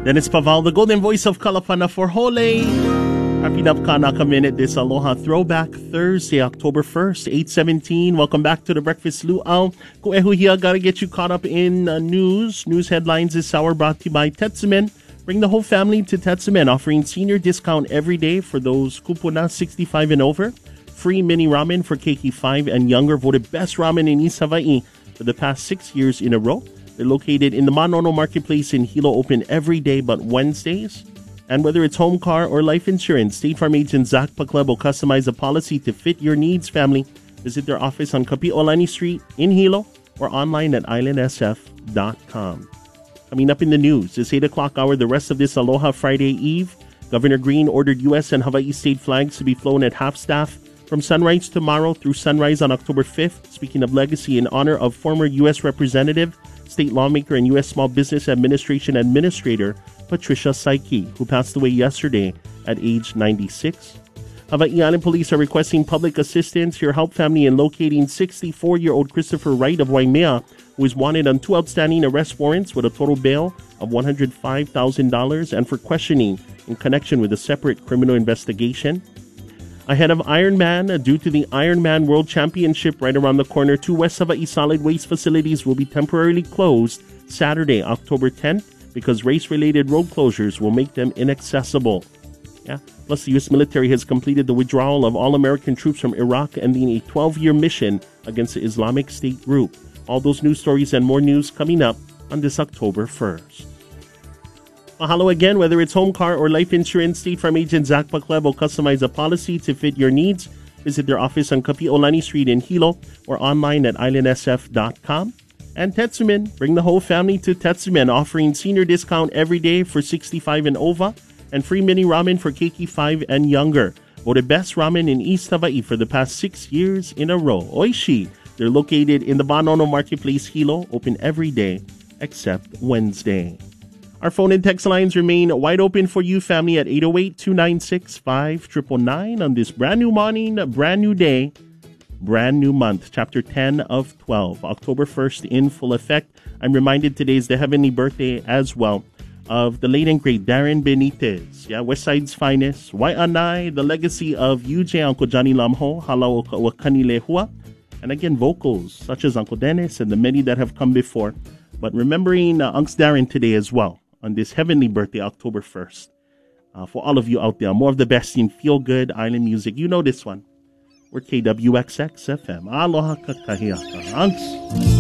Dennis Paval, the golden voice of Kalapana for Hole. Happy Napkana ka minute this Aloha Throwback Thursday, October 1st, 8:17. Welcome back to the Breakfast Luau. Kung ehuhiya, gotta get you caught up in news. News headlines this hour brought to you by Tetsumen. Bring the whole family to Tetsumen, offering senior discount every day for those kupuna 65 and over. Free mini ramen for keiki 5 and younger, voted best ramen in East Hawaii for the past 6 years in a row. They're located in the Manono Marketplace in Hilo, open every day but Wednesdays. And whether it's home, car, or life insurance, State Farm agent Zach Pakleb will customize a policy to fit your needs, family. Visit their office on Kapi'olani Street in Hilo or online at islandsf.com. Coming up in the news, this 8 o'clock hour, the rest of this Aloha Friday Eve, Governor Green ordered U.S. and Hawaii state flags to be flown at half-staff from sunrise tomorrow through sunrise on October 5th. Speaking of legacy, in honor of former U.S. Representative, state lawmaker, and U.S. Small Business Administration Administrator Patricia Saiki, who passed away yesterday at age 96. Hawaii Island Police are requesting public assistance. Your help, family, in locating 64-year-old Christopher Wright of Waimea, who is wanted on 2 outstanding arrest warrants with a total bail of $105,000 and for questioning in connection with a separate criminal investigation. Ahead of Ironman, due to the Ironman World Championship right around the corner, 2 West Hawaii solid waste facilities will be temporarily closed Saturday, October 10th, because race-related road closures will make them inaccessible. Plus, the U.S. military has completed the withdrawal of all American troops from Iraq, ending a 12-year mission against the Islamic State group. All those news stories and more news coming up on this October 1st. Mahalo again. Whether it's home, car, or life insurance, State Farm agent Zach Pakleb will customize a policy to fit your needs. Visit their office on Kapi'olani Street in Hilo or online at islandsf.com. And Tetsumen, bring the whole family to Tetsumen, offering senior discount every day for 65 and over, and free mini ramen for keiki 5 and younger. Voted best ramen in East Hawaii for the past 6 years in a row. Oishi. They're located in the Manono Marketplace, Hilo, open every day except Wednesday. Our phone and text lines remain wide open for you, family, at 808-296-5999 on this brand new morning, brand new day, brand new month, chapter 10 of 12, October 1st in full effect. I'm reminded today is the heavenly birthday as well of the late and great Darren Benitez, West Side's finest, Wai'anai, the legacy of UJ Uncle Johnny Lamho, Halau Wakani Lehua, and again vocals such as Uncle Dennis and the many that have come before. But remembering Uncs Darren today as well on this heavenly birthday, October 1st. For all of you out there, more of the best in feel-good island music. You know this one. We're KWXX FM. Aloha kakahiaka. Uncs.